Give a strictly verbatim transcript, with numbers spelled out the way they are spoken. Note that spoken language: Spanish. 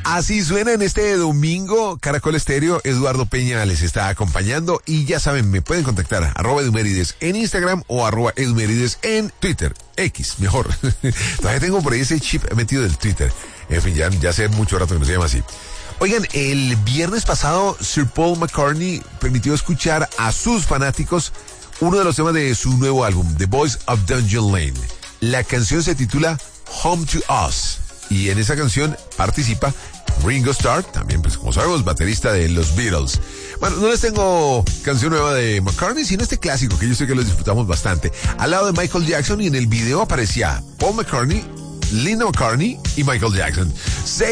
Así suena en este domingo. Caracol Estéreo, Eduardo Peña les está acompañando. Y ya saben, me pueden contactar, arroba Edumérides en Instagram o arroba Edumérides en Twitter. X, mejor. Todavía tengo por ahí ese chip metido del Twitter. En fin, ya, ya hace mucho rato que no se llama así. Oigan, el viernes pasado, Sir Paul McCartney permitió escuchar a sus fanáticos uno de los temas de su nuevo álbum, The Boys of Dungeon Lane. La canción se titula Home to Us. Y en esa canción participa Ringo Starr, también, pues como sabemos, baterista de los Beatles. Bueno, no les tengo canción nueva de McCartney, sino este clásico que yo sé que lo disfrutamos bastante. Al lado de Michael Jackson, y en el video aparecía Paul McCartney, Linda McCartney y Michael Jackson.